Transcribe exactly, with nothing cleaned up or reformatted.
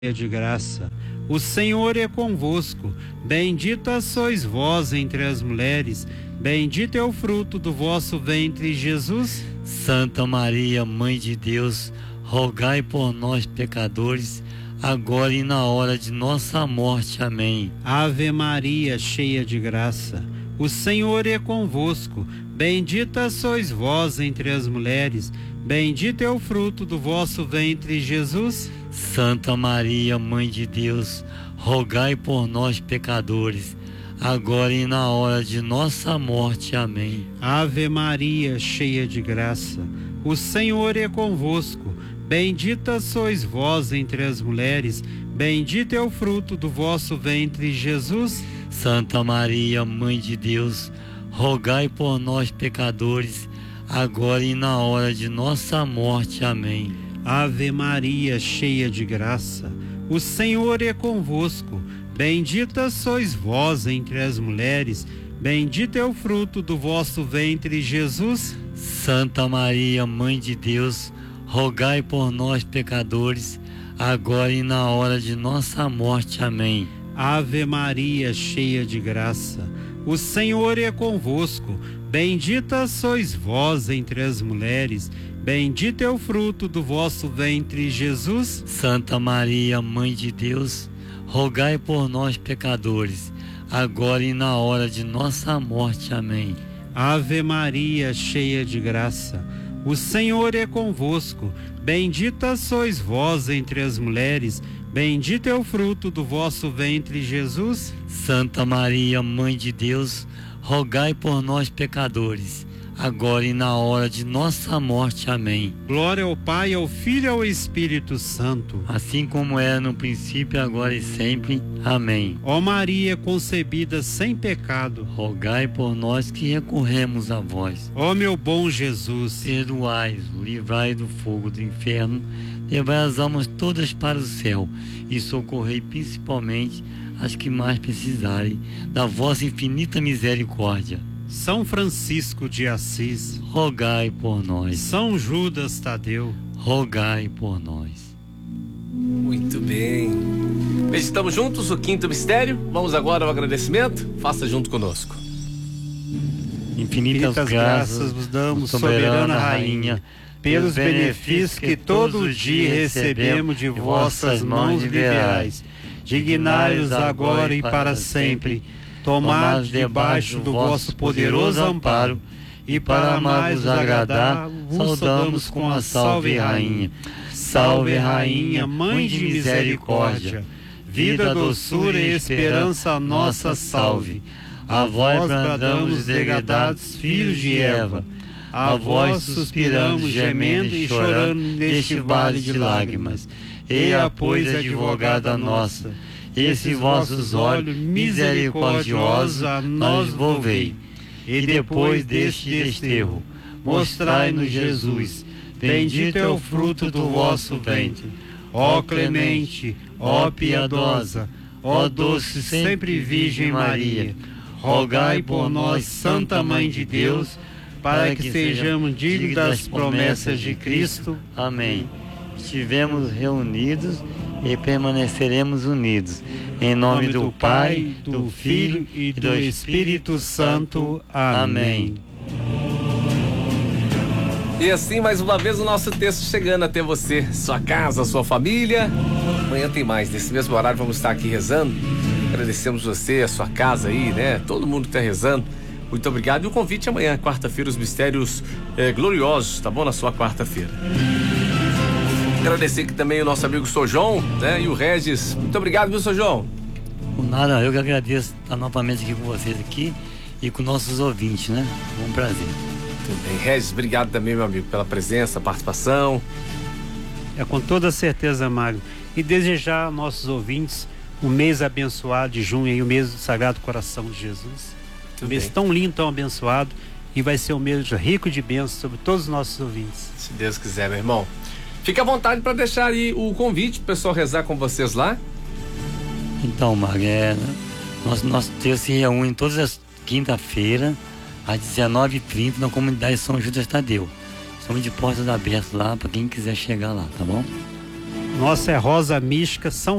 de graça. O Senhor é convosco. Bendita sois vós entre as mulheres. Bendito é o fruto do vosso ventre, Jesus. Santa Maria, Mãe de Deus, rogai por nós, pecadores, agora e na hora de nossa morte. Amém. Ave Maria, cheia de graça. O Senhor é convosco. Bendita sois vós entre as mulheres. Bendito é o fruto do vosso ventre, Jesus. Santa Maria, Mãe de Deus, rogai por nós, pecadores, agora e na hora de nossa morte. Amém. Ave Maria, cheia de graça. O Senhor é convosco. Bendita sois vós entre as mulheres. Bendito é o fruto do vosso ventre, Jesus. Santa Maria, Mãe de Deus, rogai por nós, pecadores, agora e na hora de nossa morte. Amém. Ave Maria, cheia de graça, o Senhor é convosco. Bendita sois vós entre as mulheres, bendito é o fruto do vosso ventre, Jesus. Santa Maria, Mãe de Deus, rogai por nós, pecadores, agora e na hora de nossa morte. Amém. Ave Maria, cheia de graça, o Senhor é convosco. Bendita sois vós entre as mulheres, bendito é o fruto do vosso ventre, Jesus. Santa Maria, Mãe de Deus, rogai por nós, pecadores, agora e na hora de nossa morte. Amém. Ave Maria, cheia de graça, o Senhor é convosco. Bendita sois vós entre as mulheres, bendito é o fruto do vosso ventre, Jesus. Santa Maria, Mãe de Deus, rogai por nós, pecadores, agora e na hora de nossa morte. Amém. Glória ao Pai, ao Filho e ao Espírito Santo, assim como era no princípio, agora e sempre. Amém. Ó Maria concebida sem pecado, rogai por nós que recorremos a vós. Ó meu bom Jesus, perdoai-os, livrai do fogo do inferno, levai as almas todas para o céu e socorrei principalmente as que mais precisarem da vossa infinita misericórdia. São Francisco de Assis, rogai por nós. São Judas Tadeu, rogai por nós. Muito bem. Estamos juntos, o quinto mistério. Vamos agora ao agradecimento. Faça junto conosco. Infinitas, Infinitas graças vos damos, soberana Rainha, pelos benefícios que todo dia recebemos de vossas mãos liberais. Dignai-os agora e para sempre, tomados debaixo do vosso poderoso amparo, e para mais vos agradar, vos saudamos com a Salve Rainha. Salve Rainha, Mãe de Misericórdia, vida, doçura e esperança nossa, salve. A vós bradamos, degradados filhos de Eva, a vós suspiramos, gemendo e chorando neste vale de lágrimas. Eia, pois, advogada nossa, esses vossos olhos misericordiosos a nós volvei. E depois deste desterro, mostrai-nos Jesus, bendito é o fruto do vosso ventre. Ó clemente, ó piedosa, ó doce sempre Virgem Maria, rogai por nós, Santa Mãe de Deus, para que sejamos dignos das promessas de Cristo. Amém. Estivemos reunidos e permaneceremos unidos. Em nome do Pai, do Filho e do Espírito Santo. Amém. E assim, mais uma vez, o nosso texto chegando até você, sua casa, sua família. Amanhã tem mais. Nesse mesmo horário vamos estar aqui rezando. Agradecemos você, a sua casa aí, né? Todo mundo que está rezando. Muito obrigado. E o convite amanhã, quarta-feira, os mistérios é, gloriosos, tá bom? Na sua quarta-feira. Agradecer aqui também o nosso amigo Sojão, né? E o Regis. Muito obrigado, viu, Sojão? Por nada, eu que agradeço estar novamente aqui com vocês aqui e com nossos ouvintes, né? É um prazer. Muito bem. Regis, obrigado também, meu amigo, pela presença, participação. É com toda certeza, Mário. E desejar aos nossos ouvintes um mês abençoado de junho e o mês do Sagrado Coração de Jesus. Muito um mês bem. Tão lindo, tão abençoado, e vai ser um mês rico de bênçãos sobre todos os nossos ouvintes. Se Deus quiser, meu irmão. Fique à vontade para deixar aí o convite para o pessoal rezar com vocês lá. Então, Mário, é, nosso, nosso texto se reúne todas as quinta-feiras, às dezenove e trinta, na comunidade São Judas Tadeu. Estamos de portas abertas lá para quem quiser chegar lá, tá bom? Nossa é Rosa Mística, São